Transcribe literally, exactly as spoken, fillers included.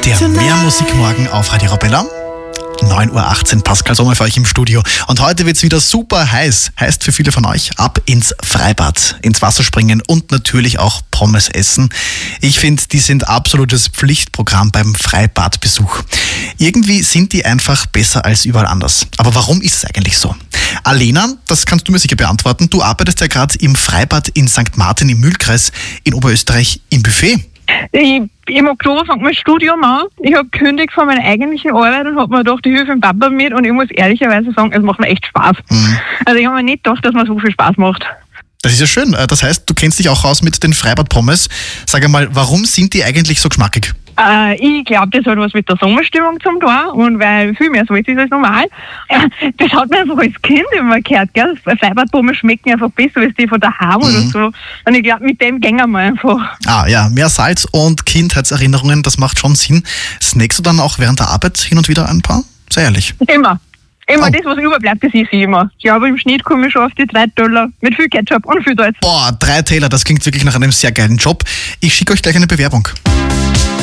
Der Mehrmusikmorgen auf Radio Arabella. neun Uhr achtzehn, Pascal Sommer für euch im Studio. Und heute wird's wieder super heiß. Heißt für viele von euch, ab ins Freibad, ins Wasser springen und natürlich auch Pommes essen. Ich finde, die sind absolutes Pflichtprogramm beim Freibadbesuch. Irgendwie sind die einfach besser als überall anders. Aber warum ist es eigentlich so? Alena, das kannst du mir sicher beantworten. Du arbeitest ja gerade im Freibad in Sankt Martin im Mühlkreis in Oberösterreich im Buffet. Ich, Im Oktober fängt mein Studium an. Ich habe gekündigt von meiner eigentlichen Arbeit und habe mir gedacht, ich helfe dem Papa mit, und ich muss ehrlicherweise sagen, es macht mir echt Spaß. Mhm. Also ich habe mir nicht gedacht, dass mir so viel Spaß macht. Das ist ja schön. Das heißt, du kennst dich auch aus mit den Freibad-Pommes. Sag einmal, warum sind die eigentlich so geschmackig? Äh, ich glaube, das hat was mit der Sommerstimmung zu tun, und weil viel mehr Salz ist als normal. Äh, das hat man einfach als Kind immer gehört, gell? Freibad-Pommes schmecken einfach besser als die von daheim mhm. oder so. Und ich glaube, mit dem gehen wir einfach. Ah ja, mehr Salz und Kindheitserinnerungen, das macht schon Sinn. Snackst du dann auch während der Arbeit hin und wieder ein paar? Sehr ehrlich. Immer. Immer oh. Das, was überbleibt, das esse ich immer. Ich glaube, im Schnitt komme ich schon auf die drei Teller mit viel Ketchup und viel Salz. Boah, drei Teller, das klingt wirklich nach einem sehr geilen Job. Ich schicke euch gleich eine Bewerbung.